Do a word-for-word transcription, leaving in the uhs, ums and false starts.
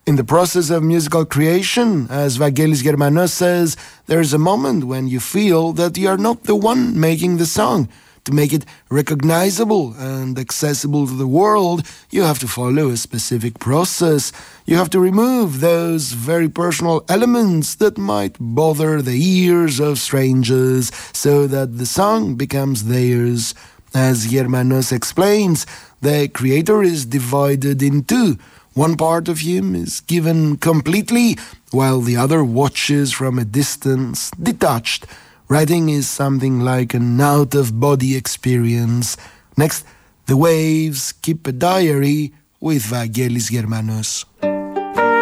In the process of musical creation, as Vangelis Germanos says, there is a moment when you feel that you are not the one making the song. To make it recognizable and accessible to the world, you have to follow a specific process. You have to remove those very personal elements that might bother the ears of strangers so that the song becomes theirs. As Germanos explains, the creator is divided in two. One part of him is given completely, while the other watches from a distance, detached. Writing is something like an out-of-body experience. Next, the waves keep a diary with Vangelis Germanos.